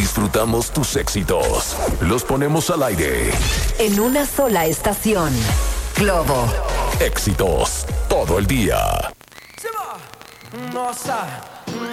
Disfrutamos tus éxitos. Los ponemos al aire. En una sola estación. Globo. Éxitos todo el día. Nossa.